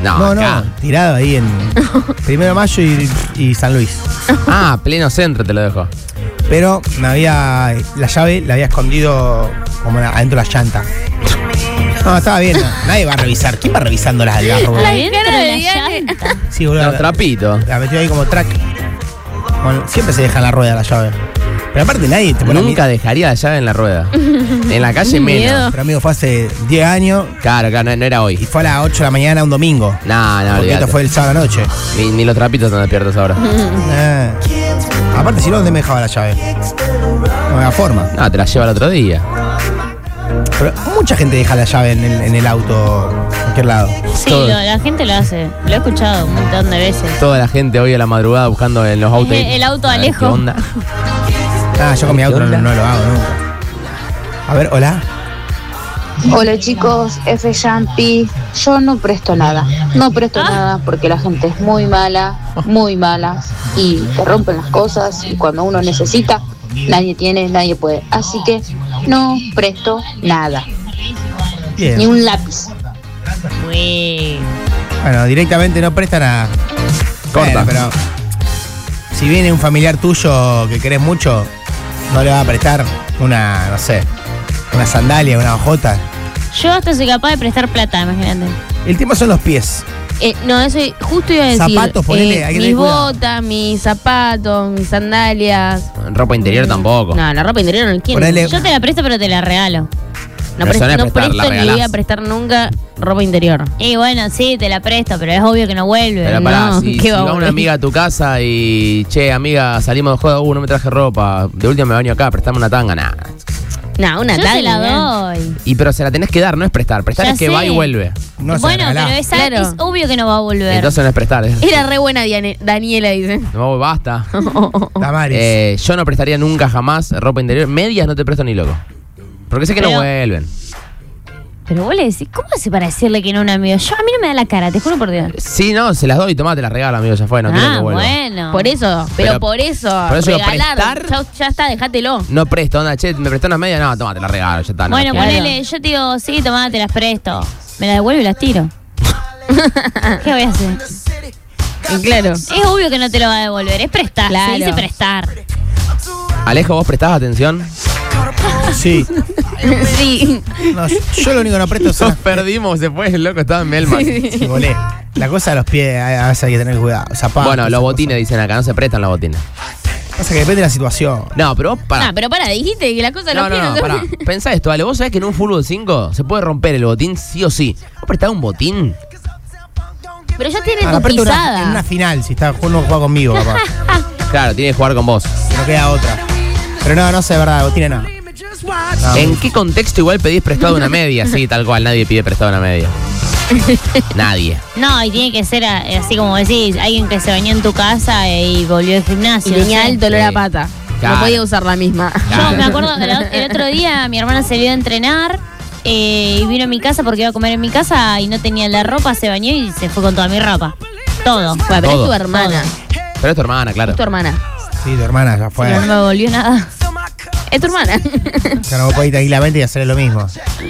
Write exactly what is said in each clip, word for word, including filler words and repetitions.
No, No, acá. no, tirado ahí en Primero de Mayo y, y San Luis. Ah, pleno centro te lo dejo. Pero me había. La llave la había escondido como la- adentro de la llanta. No, estaba bien. no, Nadie va a revisar. ¿Quién va revisando las las ruedas? Adentro cara de de la Diane. llanta. Sí, boludo. Los trapitos. La metió ahí como track. Bueno, siempre se deja en la rueda la llave. Pero aparte nadie te pone a Nunca dejaría la llave en la rueda. En la calle menos. Miedo. Pero amigo, fue hace diez años Claro, claro, no, no era y hoy. fue a las ocho de la mañana un domingo. No, no, Porque olvídate. esto fue el sábado a la noche. Ni, ni los trapitos están despiertos ahora. Eh. Aparte, si no, ¿dónde me dejaba la llave? No me da forma. No, te la lleva el otro día. Pero mucha gente deja la llave en el, en el auto, en cualquier lado. Sí, Todo. lo- la gente lo hace. Lo he escuchado un montón de veces. Toda la gente hoy a la madrugada buscando en los autos. El- el auto A ver, Alejo. ¿Qué onda? Ah, yo con mi ¿Qué auto no, onda? no lo hago nunca. A ver, hola. Hola chicos, F Jumpy. Yo no presto nada, no presto nada porque la gente es muy mala, muy mala y te rompen las cosas y cuando uno necesita, nadie tiene, nadie puede. Así que no presto nada, ni Bien. un lápiz. Uy. Bueno, directamente no prestan a. Corta. Bueno, pero si viene un familiar tuyo que querés mucho, no le va a prestar una, no sé, una sandalia, una hojota. Yo hasta soy capaz de prestar plata, imagínate. El tema son los pies. Eh, no, eso justo iba a decir. Zapatos, ponele, hay que mis tener cuidado. botas, mis zapatos, mis sandalias. Ropa interior tampoco. No, la ropa interior no quiero. Ponele- Yo te la presto, pero te la regalo. No, Pero presto, suele no prestar, la presto ni regalás. voy a prestar nunca ropa interior. Y bueno, sí, te la presto, pero es obvio que no vuelve. Pero pará, No, si, ¿qué si va a va una volver? amiga a tu casa y, che, amiga, salimos de joda, uh, no me traje ropa, de última me baño acá, prestame una tanga, nada. No, una Yo tanga. se la doy. Y pero se la tenés que dar, no es prestar, prestar Ya es que sé. va y vuelve. No se bueno, la regalá. pero esa Claro. es obvio que no va a volver. Entonces no es prestar, es, Era re buena Diane- Daniela, dice. no, basta. Damaris. Eh, yo no prestaría nunca jamás ropa interior, medias no te presto ni loco. Porque sé que no Pero- vuelven. Pero vos le decís, ¿cómo hace para decirle que no a un amigo? Yo a mí no me da la cara, te juro por Dios. Sí, no, se las doy, tomá, te las regalo, amigo, ya fue, no quiero ah, que vuelva. bueno. Por eso, pero, Pero- por eso, por eso digo, regalar. prestar- Ya, ya está, déjatelo. No presto, onda, che, ¿me prestó unas medias? No, tomá, te las regalo, ya está. no Bueno, las quiero. ponele, yo te digo, sí, tomá, te las presto. Me las devuelvo y las tiro. ¿Qué voy a hacer? Y claro. Es obvio que no te lo va a devolver, es prestar. Claro. Se dice prestar. Alejo, ¿vos prestás atención? Sí. Sí. No, yo lo único que no presto Nos son. perdimos, se fue el loco, estaba en Melman. Sí, volé. La cosa de los pies, a veces hay que tener cuidado. Zapatos. Bueno, los esas botines dicen acá, no se prestan los botines. cosas. Pasa que depende de la situación. No, pero vos pará. Ah, pero para, dijiste que la cosa de No, los no, pies no, se- pará. Pensá esto, Ale, vos sabés que en un fútbol cinco se puede romper el botín sí o sí. ¿Vos prestás un botín? Pero ya tiene Ah, tu aparte una- pisada. en una final, si está uno juega conmigo, papá. Claro, tiene que jugar con vos. Que no queda otra. Pero no, no sé, de verdad, botines no. No. ¿En qué contexto igual pedís prestado una media? Sí, tal cual, nadie pide prestado una media. Nadie. No, y tiene que ser a- así como decís, alguien que se bañó en tu casa y volvió del Y gimnasio. tenía no sé. alto olor Sí. a pata. Claro. No podía usar la misma. Yo me acuerdo, el, el otro día mi hermana se vio a entrenar eh, y vino a mi casa porque iba a comer en mi casa y no tenía la ropa, se bañó y se fue con toda mi ropa. Todo. Bueno, pero Todo. es tu hermana. Pero es tu hermana, claro. Es tu hermana. Sí, tu hermana ya fue. Pero no me volvió nada. Es tu hermana. Ya no puede ir tranquilamente y hacer lo mismo.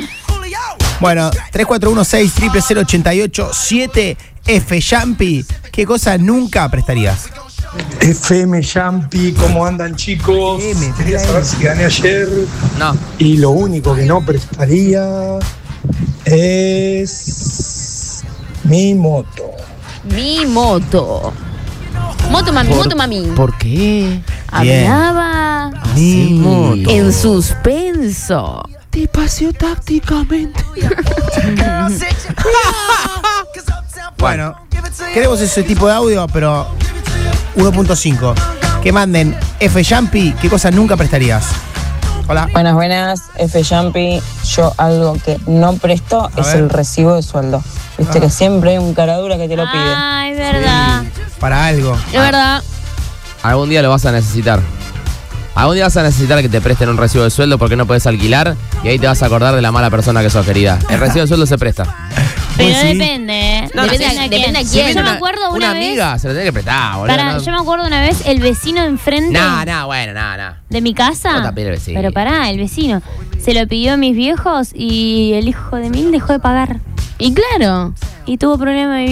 Bueno, tres cuatro uno seis cero cero ocho ocho siete F Jumpy. ¿Qué cosa nunca prestarías? F M Jumpy, ¿cómo andan chicos? F M, Quería saber si gané ayer No. y lo único que no prestaría es mi moto. Mi moto. Moto mami, Por- moto mami. ¿Por qué? Bien. Hablaba Mi moto. en suspenso. Te paseo tácticamente. Bueno, queremos ese tipo de audio, pero uno punto cinco. Que manden F Jumpy, ¿qué cosa nunca prestarías? Hola. Buenas, buenas, F Jumpy. Yo algo que no presto A es ver. el recibo de sueldo. Viste Ah. que siempre hay un caradura que te lo pide. Ay, es verdad. Para algo. Es verdad. Algún día lo vas a necesitar. Algún día vas a necesitar que te presten un recibo de sueldo porque no puedes alquilar y ahí te vas a acordar de la mala persona que sos, querida. El recibo de sueldo se presta. Pero Pues sí. depende, ¿eh? No, Depende depende a- a depende quién. a Yo quién. me una, acuerdo una, vez. amiga se lo tiene que prestar, boludo. Pará, no. yo me acuerdo una vez el vecino de enfrente Nah, nah, bueno, nah, nah. de mi casa. ¿Cómo te pide el vecino? Pero pará, el vecino. Se lo pidió a mis viejos y el hijo de mil dejó de pagar. Y claro. Y tuvo problemas de